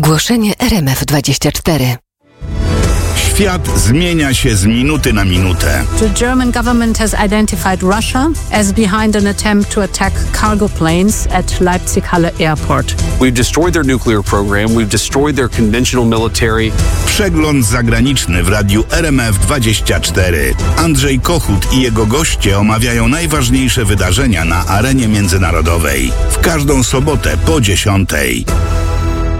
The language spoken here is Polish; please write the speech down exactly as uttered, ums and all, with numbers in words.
Ogłoszenie R M F dwadzieścia cztery. Świat zmienia się z minuty na minutę. The German government has identified Russia as behind an attempt to attack cargo planes at Leipzig-Halle Airport. We've destroyed their nuclear program. We've destroyed their conventional military. Przegląd zagraniczny w radiu R M F dwadzieścia cztery. Andrzej Kochut i jego goście omawiają najważniejsze wydarzenia na arenie międzynarodowej. W każdą sobotę po dziesiątej.